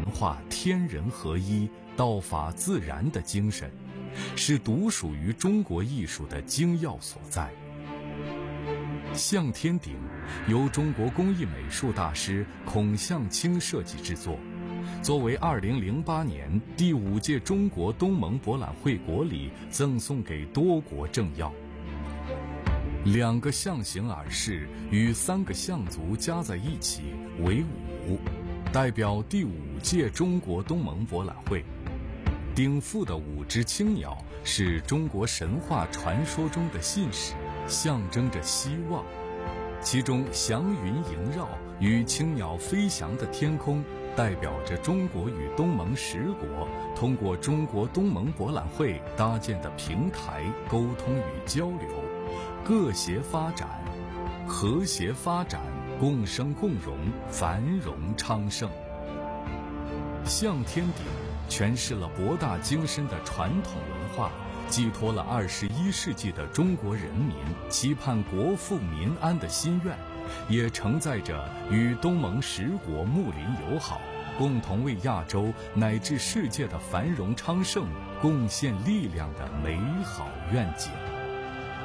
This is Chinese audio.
化天人合一、道法自然的精神，是独属于中国艺术的精要所在。向天鼎由中国工艺美术大师孔向清设计制作，作为2008年第5届中国东盟博览会国礼赠送给多国政要。2个象形耳饰与3个象族加在一起为5，代表第5届中国东盟博览会。鼎腹的5只青鸟是中国神话传说中的信使，象征着希望。其中祥云萦绕与青鸟飞翔的天空，代表着中国与东盟10国通过中国东盟博览会搭建的平台沟通与交流，各协发展，和谐发展，共生共荣，繁荣昌盛。向天鼎诠释了博大精深的传统文化，寄托了21世纪的中国人民期盼国富民安的心愿，也承载着与东盟10国睦邻友好，共同为亚洲乃至世界的繁荣昌盛贡献力量的美好愿景。